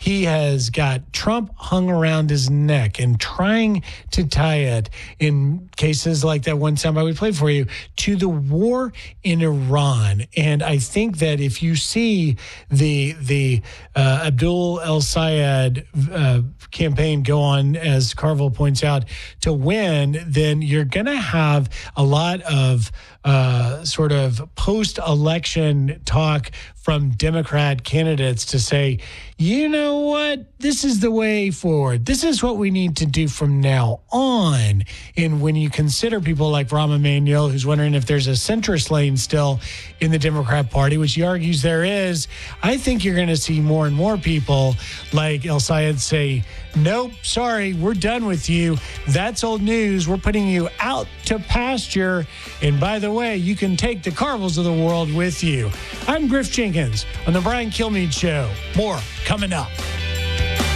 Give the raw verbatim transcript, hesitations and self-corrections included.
he has got Trump hung around his neck and trying to tie it, in cases like that one soundbite we played for you, to the war in Iran. And I think that if you see the the uh, Abdul El Sayed uh, campaign go on, as Carville points out, to win, then you're going to have a lot of uh, sort of post-election talk from Democrat candidates to say, you know what, this is the way forward. This is what we need to do from now on. And when you consider people like Rahm Emanuel, who's wondering if there's a centrist lane still in the Democrat Party, which he argues there is, I think you're going to see more and more people like El Sayed say, nope, sorry, we're done with you. That's old news. We're putting you out to pasture. And by the way, you can take the Carvilles of the world with you. I'm Griff Jenkins on the Brian Kilmeade Show. More coming up.